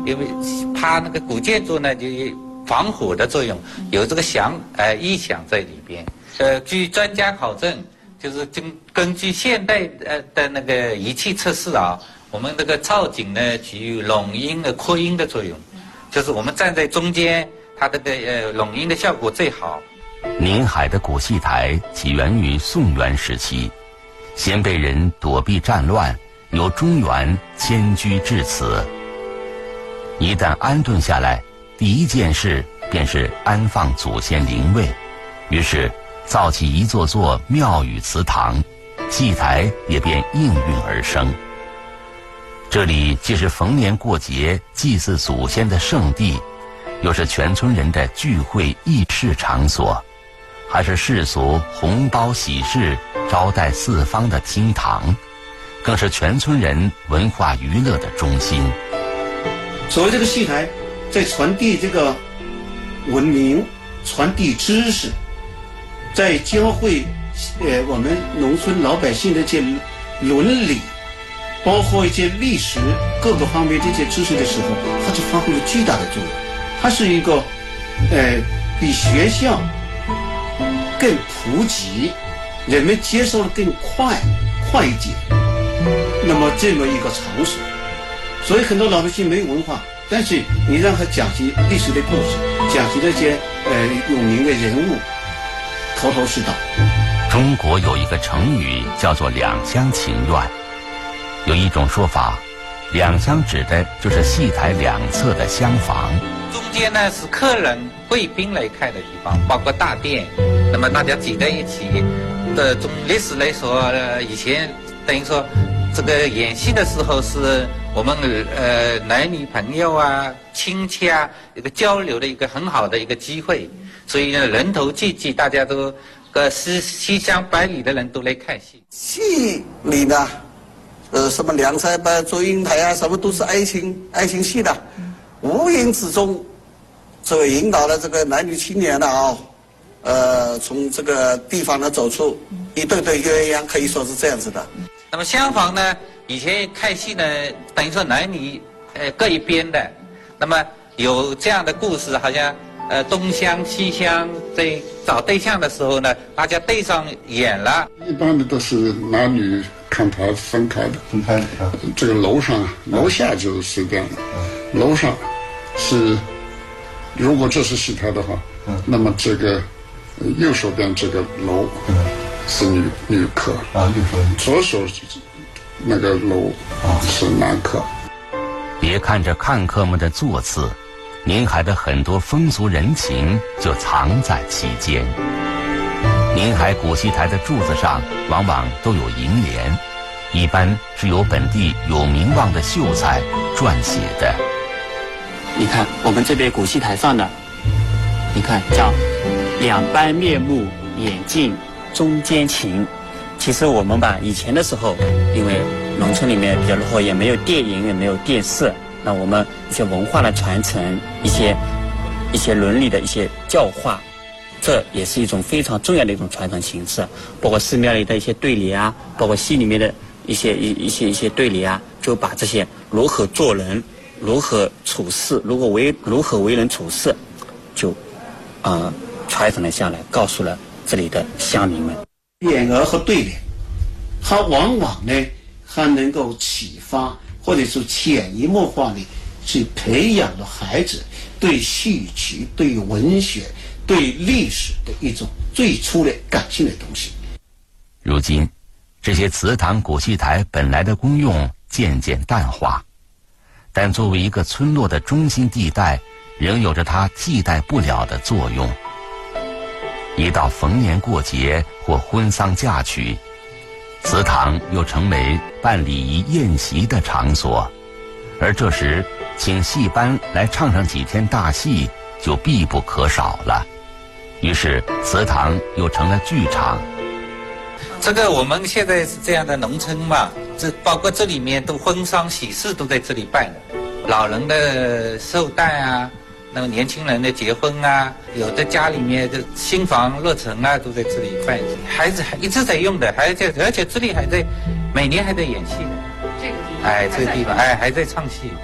因为它那个古建筑呢就防火的作用，有这个异响在里边。据专家考证，就是根据现代的那个仪器测试啊，我们这个造景呢具有拢音的扩音的作用，就是我们站在中间，它这个拢音的效果最好。 宁海的古戏台起源于宋元时期，鲜卑人躲避战乱，由中原迁居至此。一旦安顿下来，第一件事便是安放祖先灵位，于是造起一座座庙宇祠堂，戏台也便应运而生。这里既是逢年过节祭祀祖先的圣地，又是全村人的聚会议事场所，还是世俗红包喜事招待四方的厅堂，更是全村人文化娱乐的中心。 所谓这个戏台，在传递这个文明，传递知识，在教会我们农村老百姓的这些伦理，包括一些历史各个方面这些知识的时候，它就发挥了巨大的作用。它是一个比学校更普及，人们接受的更快捷，那么这么一个场所。所以很多老百姓没有文化，但是你让他讲起历史的故事，讲起那些有名的人物，头头是道。 中国有一个成语叫做两厢情愿，有一种说法，两厢指的就是戏台两侧的厢房， 中间呢是客人贵宾来看的地方，包括大殿，那么大家挤在一起的。从历史来说，以前等于说这个演戏的时候是我们男女朋友啊、亲戚啊一个交流的一个很好的一个机会，所以呢人头济济，大家都西厢百里的人都来看戏。 戏里呢，什么梁山伯、祝英台啊，什么都是爱情戏的，无形之中，这个引导了这个男女青年的从这个地方呢走出一对对鸳鸯，可以说是这样子的。 那么厢房呢，以前看戏呢，等于说男女各一边的，那么有这样的故事，好像东厢西厢在找对象的时候呢，大家对上眼了。 一般的都是男女看台分开的，这个楼上楼下就是这样的，楼上是如果这是戏台的话，那么这个右手边这个楼是女客左手那个楼是男客。 别看着看客们的座次，宁海的很多风俗人情就藏在其间。宁海古戏台的柱子上往往都有楹联，一般是由本地有名望的秀才撰写的。 你看我们这边古戏台上的，你看叫两般面目，眼镜中间情。其实我们以前的时候，因为农村里面比较落后，也没有电影，也没有电视，那我们一些文化的传承，一些伦理的一些教化，这也是一种非常重要的一种传承形式。包括寺庙里的一些对联啊，包括戏里面的一些对联啊，就把这些如何做人、如何处事、如何为人处事，就传承了下来，告诉了这里的乡民们。 联儿和对联，它往往呢还能够启发或者说潜移默化地去培养了孩子对戏曲、对文学、对历史的一种最初的感性的东西。 如今这些祠堂古戏台本来的功用渐渐淡化，但作为一个村落的中心地带，仍有着它替代不了的作用。一到逢年过节或婚丧嫁娶，祠堂又成为办礼仪宴席的场所，而这时请戏班来唱上几天大戏就必不可少了。于是祠堂又成了剧场。 这个我们现在是这样的农村嘛，这包括这里面都婚丧喜事都在这里办的，老人的寿诞啊，那么年轻人的结婚啊，有的家里面的新房落成啊，都在这里办。孩子还一直在用的，而且这里还在每年还在演戏的。这个地方，这个地方，还在唱戏。